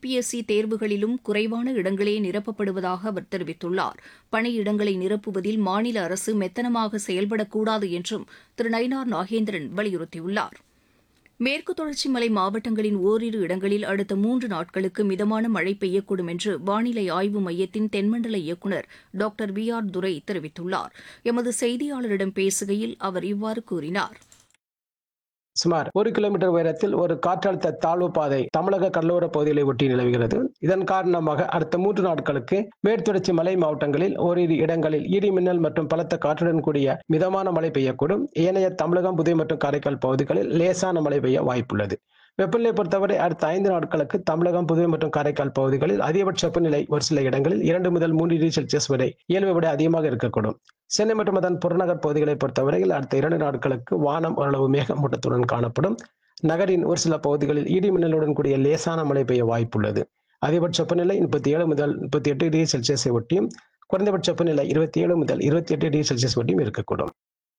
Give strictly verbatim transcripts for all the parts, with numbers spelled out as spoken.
UPSC தேர்வுகளிலும் குறைவான இடங்களே நிரப்பப்படுவதாக அவர் தெரிவித்துள்ளார். பணியிடங்களை நிரப்புவதில் மாநில அரசு மெத்தனமாக செயல்படக்கூடாது என்றும் திரு நயினார் நாகேந்திரன் வலியுறுத்தியுள்ளார். மேற்கு தொடர்ச்சி மலை மாவட்டங்களின் ஓரிரு இடங்களில் அடுத்த மூன்று நாட்களுக்கு மிதமான மழை பெய்யக்கூடும் என்று வானிலை ஆய்வு மையத்தின் தென்மண்டல இயக்குநர் டாக்டர் வி ஆர் துரை தெரிவித்துள்ளார். எமது செய்தியாளரிடம் பேசுகையில் அவர் இவ்வாறு கூறினார். சுமார் ஒரு கிலோமீட்டர் உயரத்தில் ஒரு காற்றழுத்த தாழ்வு பாதை தமிழக கடலோர பகுதிகளை ஒட்டி நிலவுகிறது. இதன் காரணமாக அடுத்த மூன்று நாட்களுக்கு மேற்குத்தொடர்ச்சி மலை மாவட்டங்களில் ஓரிரு இடங்களில் இடி மின்னல் மற்றும் பலத்த காற்றுடன் கூடிய மிதமான மழை பெய்யக்கூடும். ஏனைய தமிழகம், புதுவை மற்றும் காரைக்கால் பகுதிகளில் லேசான மழை பெய்ய வாய்ப்புள்ளது. வெப்பநிலை பொறுத்தவரை அடுத்த ஐந்து நாட்களுக்கு தமிழகம், புதுவை மற்றும் காரைக்கால் பகுதிகளில் அதிகபட்ச வெப்பநிலை ஒரு சில இடங்களில் இரண்டு முதல் மூன்று டிகிரி செல்சியஸ் வரை இயல்பை விட அதிகமாக இருக்கக்கூடும். சென்னை மற்றும் அதன் புறநகர் பகுதிகளை பொறுத்தவரையில் அடுத்த இரண்டு நாட்களுக்கு வானம் ஓரளவு மேகமூட்டத்துடன் காணப்படும். நகரின் ஒரு சில பகுதிகளில் இடி மின்னலுடன் கூடிய லேசான மழை பெய்ய வாய்ப்புள்ளது. அதிகபட்ச வெப்பநிலை முப்பத்தி ஏழு முதல் முப்பத்தி எட்டு டிகிரி செல்சியஸை ஒட்டியும், குறைந்தபட்ச வெப்பநிலை இருபத்தி ஏழு முதல் இருபத்தி எட்டு டிகிரி செல்சியஸ் ஒட்டியும் இருக்கக்கூடும்.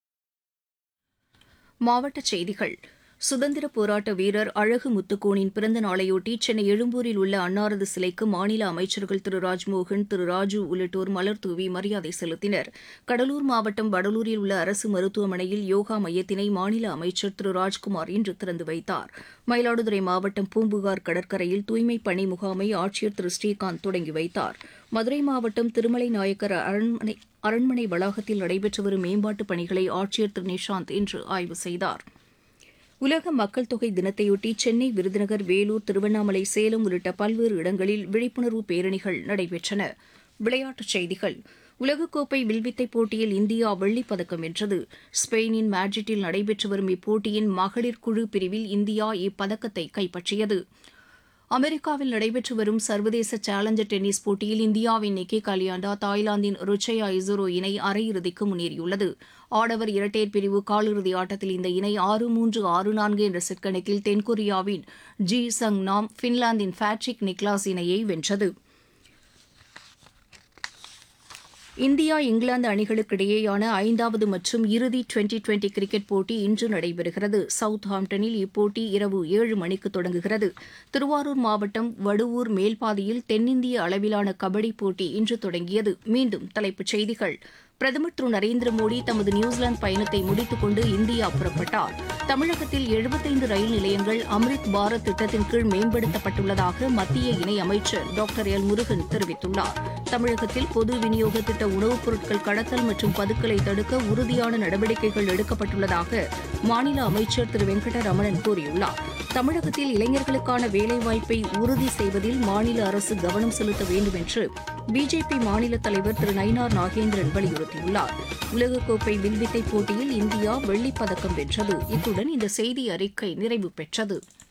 மாவட்டச் செய்திகள். சுதந்திர போராட்ட வீரர் அழகு முத்துக்கோனின் பிறந்த நாளையொட்டி சென்னை எழும்பூரில் உள்ள அன்னாரது சிலைக்கு மாநில அமைச்சர்கள் திரு ராஜ்மோகன், திரு ராஜு உள்ளிட்டோர் மலர் தூவி மரியாதை செலுத்தினர். கடலூர் மாவட்டம் வடலூரில் உள்ள அரசு மருத்துவமனையில் யோகா மையத்தினை மாநில அமைச்சர் திரு ராஜ்குமார் இன்று திறந்து வைத்தார். மயிலாடுதுறை மாவட்டம் பூம்புகார் கடற்கரையில் தூய்மைப் பணி முகாமை ஆட்சியர் திரு ஸ்ரீகாந்த் தொடங்கி வைத்தார். மதுரை மாவட்டம் திருமலை நாயக்கர் அரண்மனை அரண்மனை வளாகத்தில் நடைபெற்று வரும் மேம்பாட்டுப் பணிகளை ஆட்சியர் திரு நிஷாந்த் இன்று ஆய்வு செய்தார். உலக மக்கள் தொகை தினத்தையொட்டி சென்னை, விருதுநகர், வேலூர், திருவண்ணாமலை, சேலம் உள்ளிட்ட பல்வேறு இடங்களில் விழிப்புணர்வு பேரணிகள் நடைபெற்றன. விளையாட்டுச் செய்திகள். உலகக்கோப்பை வில்வித்தை போட்டியில் இந்தியா வெள்ளிப் பதக்கம் வென்றது. ஸ்பெயினின் மேட்ரிட்டில் நடைபெற்று வரும் இப்போட்டியின் மகளிர் குழு பிரிவில் இந்தியா இப்பதக்கத்தை கைப்பற்றியது. அமெரிக்காவில் நடைபெற்று வரும் சர்வதேச சேலஞ்சர் டென்னிஸ் போட்டியில் இந்தியாவின் நிக்கி கலியாண்டா தாய்லாந்தின் ருச்சயா இசுரோ இணை அரையிறுதிக்கு முன்னேறியுள்ளது. ஆடவர் இரட்டையர் பிரிவு காலிறுதி ஆட்டத்தில் இந்த இணை ஆறு மூன்று ஆறு நான்கு என்ற செட் கணக்கில் தென்கொரியாவின் ஜி சங் நாம், பின்லாந்தின் பேட்ரிக் நிக்லாஸ் இணையை வென்றது. இந்தியா, இங்கிலாந்து அணிகளுக்கிடையேயான ஐந்தாவது மற்றும் இறுதி டுவெண்டி டுவெண்டி கிரிக்கெட் போட்டி இன்று நடைபெறுகிறது. சவுத் ஹாம்டனில் இப்போட்டி இரவு ஏழு மணிக்கு தொடங்குகிறது. திருவாரூர் மாவட்டம் வடுவூர் மேல்பாதியில் தென்னிந்திய அளவிலான கபடி போட்டி இன்று தொடங்கியது. மீண்டும் தலைப்புச் செய்திகள். பிரதமர் திரு நரேந்திர மோடி தமது நியூசிலாந்து பயணத்தை முடித்துக் கொண்டு இந்தியா புறப்பட்டார். தமிழகத்தில் எழுபத்தைந்து ரயில் நிலையங்கள் அம்ரித் பாரத் திட்டத்தின் கீழ் மேம்படுத்தப்பட்டுள்ளதாக மத்திய இணையமைச்சர் டாக்டர் எல் முருகன் தெரிவித்துள்ளார். தமிழகத்தில் பொது விநியோக திட்ட உணவுப் பொருட்கள் கடத்தல் மற்றும் பதுக்கலை தடுக்க உறுதியான நடவடிக்கைகள் எடுக்கப்பட்டுள்ளதாக மாநில அமைச்சர் திரு வெங்கடரமணன் கூறியுள்ளார். தமிழகத்தில் இளைஞர்களுக்கான வேலைவாய்ப்பை உறுதி செய்வதில் மாநில அரசு கவனம் செலுத்த வேண்டும் என்று பிஜேபி மாநில தலைவர் திரு நயினார் நாகேந்திரன் வலியுறுத்தியுள்ளார். உலகக்கோப்பை வில்வித்தை போட்டியில் இந்தியா வெள்ளிப் பதக்கம் வென்றது. இத்துடன் இந்த செய்தி அறிக்கை நிறைவு பெற்றது.